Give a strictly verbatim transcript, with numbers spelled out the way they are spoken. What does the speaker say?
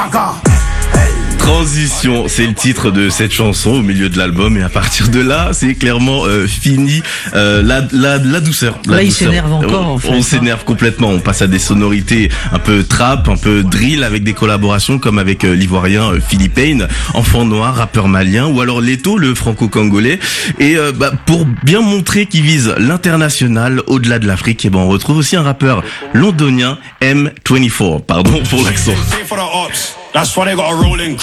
Transition, c'est le titre de cette chanson au milieu de l'album et à partir de là, c'est clairement euh, fini euh, la, la la douceur. La Là, il douceur. s'énerve encore. On, En fait, on hein. s'énerve complètement. On passe à des sonorités un peu trap, un peu drill avec des collaborations comme avec euh, l'ivoirien euh, Philippe Payne, enfant noir, rappeur malien, ou alors Leto, le franco-congolais. Et euh, bah, pour bien montrer qu'il vise l'international au-delà de l'Afrique, et ben on retrouve aussi un rappeur londonien, M vingt-quatre. Pardon pour l'accent.